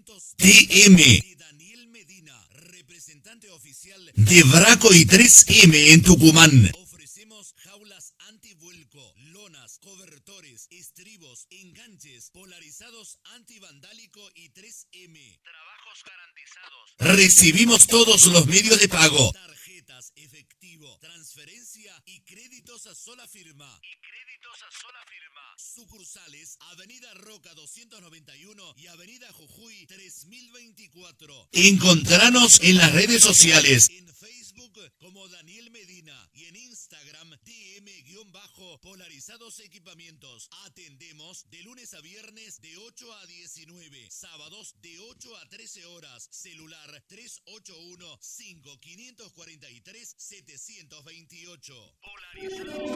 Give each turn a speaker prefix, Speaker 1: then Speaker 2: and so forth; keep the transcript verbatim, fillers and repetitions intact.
Speaker 1: T M. Daniel Medina, representante oficial de Braco y tres eme en Tucumán. Ofrecemos jaulas antivuelco, lonas, cobertores, estribos, enganches, polarizados antivandálico y tres eme. Trabajos garantizados. Recibimos todos los medios de pago. Tarjetas, efectivo, transferencia y créditos a sola firma. Y créditos a sola firma. Sucursales, Avenida Roca doscientos noventa y uno y Avenida Jujuy tres mil veinticuatro. Encontranos en las redes sociales. En Facebook como Daniel Medina y en Instagram T M-polarizados equipamientos. Atendemos de lunes a viernes de ocho a diecinueve, sábados de ocho a trece horas. Celular tres ocho uno, cinco cinco cuatro tres, siete dos ocho. Polarizados.